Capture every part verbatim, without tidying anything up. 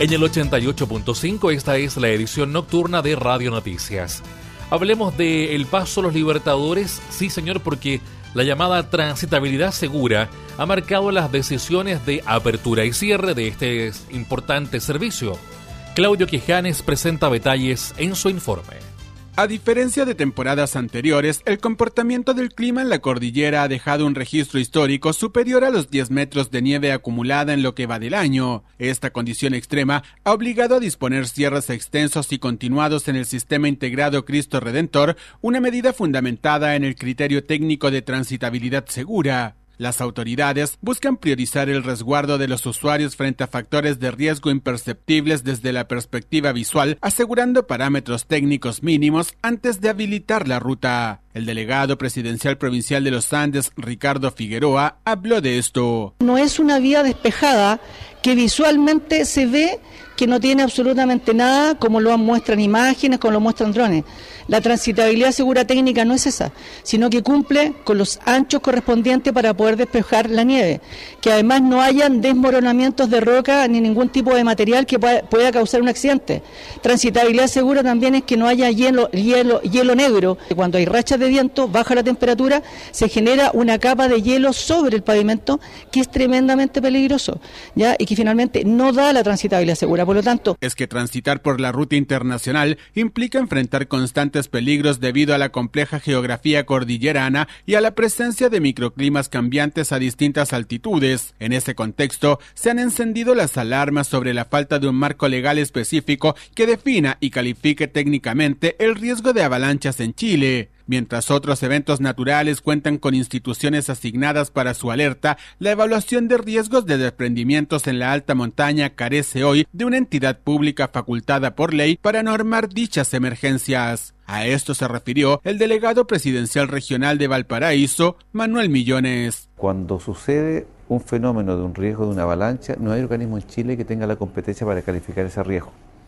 En el ochenta y ocho punto cinco, esta es la edición nocturna de Radio Noticias. Hablemos de El Paso a los Libertadores, sí señor, porque la llamada transitabilidad segura ha marcado las decisiones de apertura y cierre de este importante servicio. Claudio Quijanes presenta detalles en su informe. A diferencia de temporadas anteriores, el comportamiento del clima en la cordillera ha dejado un registro histórico superior a los diez metros de nieve acumulada en lo que va del año. Esta condición extrema ha obligado a disponer cierres extensos y continuados en el sistema integrado Cristo Redentor, una medida fundamentada en el criterio técnico de transitabilidad segura. Las autoridades buscan priorizar el resguardo de los usuarios frente a factores de riesgo imperceptibles desde la perspectiva visual, asegurando parámetros técnicos mínimos antes de habilitar la ruta. El delegado presidencial provincial de los Andes, Ricardo Figueroa, habló de esto. No es una vía despejada que visualmente se ve que no tiene absolutamente nada, como lo muestran imágenes, como lo muestran drones. La transitabilidad segura técnica no es esa, sino que cumple con los anchos correspondientes para poder despejar la nieve, que además no hayan desmoronamientos de roca ni ningún tipo de material que pueda, pueda causar un accidente. Transitabilidad segura también es que no haya hielo, hielo, hielo negro. Cuando hay rachas de viento, baja la temperatura, se genera una capa de hielo sobre el pavimento que es tremendamente peligroso, ¿ya? Y que finalmente no da la transitabilidad segura. Por lo tanto, es que transitar por la ruta internacional implica enfrentar constantes peligros debido a la compleja geografía cordillerana y a la presencia de microclimas cambiantes a distintas altitudes. En ese contexto, se han encendido las alarmas sobre la falta de un marco legal específico que defina y califique técnicamente el riesgo de avalanchas en Chile. Mientras otros eventos naturales cuentan con instituciones asignadas para su alerta, la evaluación de riesgos de desprendimientos en la alta montaña carece hoy de una entidad pública facultada por ley para normar dichas emergencias. A esto se refirió el delegado presidencial regional de Valparaíso, Manuel Millones. Cuando sucede un fenómeno de un riesgo de una avalancha, no hay organismo en Chile que tenga la competencia para calificar ese riesgo.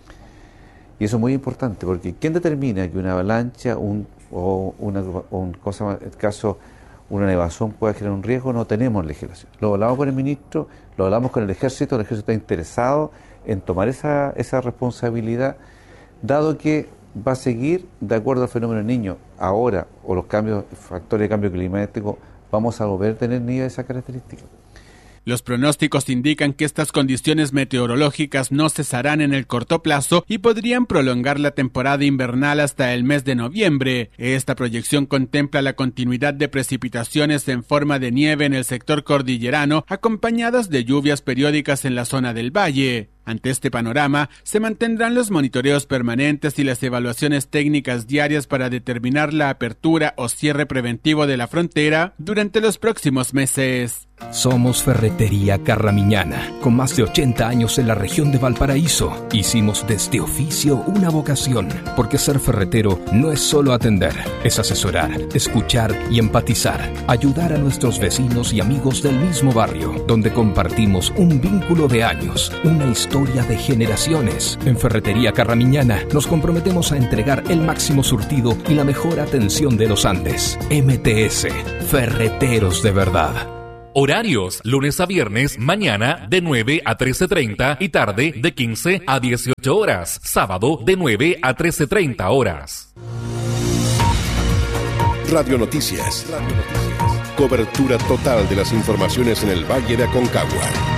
Y eso es muy importante, porque ¿quién determina que una avalancha un, o una o un cosa, en el caso una nevazón pueda generar un riesgo? No tenemos legislación. Lo hablamos con el ministro, lo hablamos con el ejército, el ejército está interesado en tomar esa, esa responsabilidad, dado que va a seguir de acuerdo al fenómeno del Niño. Ahora, o los cambios, factores de cambio climático, vamos a volver a tener nieve de esa característica. Los pronósticos indican que estas condiciones meteorológicas no cesarán en el corto plazo y podrían prolongar la temporada invernal hasta el mes de noviembre. Esta proyección contempla la continuidad de precipitaciones en forma de nieve en el sector cordillerano, acompañadas de lluvias periódicas en la zona del valle. Ante este panorama, se mantendrán los monitoreos permanentes y las evaluaciones técnicas diarias para determinar la apertura o cierre preventivo de la frontera durante los próximos meses. Somos Ferretería Carramiñana, con más de ochenta años en la región de Valparaíso. Hicimos de este oficio una vocación, porque ser ferretero no es solo atender, es asesorar, escuchar y empatizar, ayudar a nuestros vecinos y amigos del mismo barrio, donde compartimos un vínculo de años, una historia de generaciones. En Ferretería Carramiñana nos comprometemos a entregar el máximo surtido y la mejor atención de los Andes. M T S, Ferreteros de verdad. Horarios, lunes a viernes, mañana de nueve a trece treinta y tarde de quince a dieciocho horas. Sábado de nueve a trece treinta horas. Radio Noticias. Radio Noticias. Cobertura total de las informaciones en el Valle de Aconcagua.